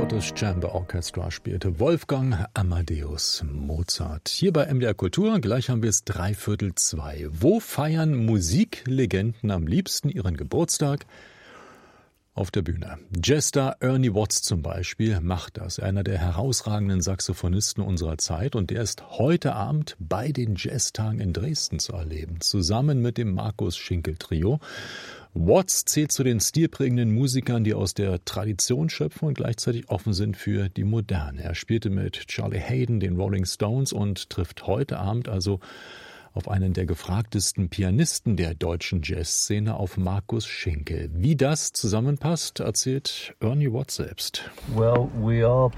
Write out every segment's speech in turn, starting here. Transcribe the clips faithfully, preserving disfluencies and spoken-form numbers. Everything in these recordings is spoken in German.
Scottish Chamber Orchestra spielte Wolfgang Amadeus Mozart. Hier bei M D R Kultur, gleich haben wir es dreiviertel zwei. Wo feiern Musiklegenden am liebsten ihren Geburtstag? Auf der Bühne. Jazzstar Ernie Watts zum Beispiel macht das. Einer der herausragenden Saxophonisten unserer Zeit. Und der ist heute Abend bei den Jazztagen in Dresden zu erleben. Zusammen mit dem Markus Schinkel Trio. Watts zählt zu den stilprägenden Musikern, die aus der Tradition schöpfen und gleichzeitig offen sind für die Moderne. Er spielte mit Charlie Haydn, den Rolling Stones und trifft heute Abend also auf einen der gefragtesten Pianisten der deutschen Jazzszene, auf Markus Schinkel. Wie das zusammenpasst, erzählt Ernie Watts selbst. Wir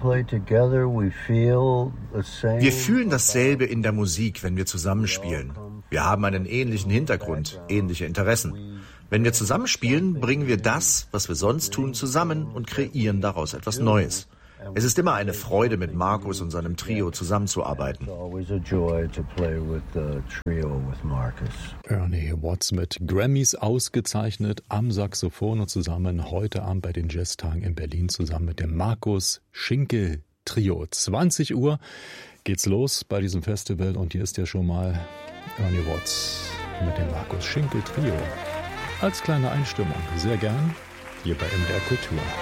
fühlen dasselbe in der Musik, wenn wir zusammenspielen. Wir haben einen ähnlichen Hintergrund, ähnliche Interessen. Wenn wir zusammenspielen, bringen wir das, was wir sonst tun, zusammen und kreieren daraus etwas Neues. Es ist immer eine Freude, mit Markus und seinem Trio zusammenzuarbeiten. Ernie Watts mit Grammys ausgezeichnet am Saxophon und zusammen heute Abend bei den Jazztagen in Berlin zusammen mit dem Markus Schinkel Trio. zwanzig Uhr geht's los bei diesem Festival und hier ist ja schon mal Ernie Watts mit dem Markus Schinkel Trio. Als kleine Einstimmung, sehr gern hier bei M D R Kultur.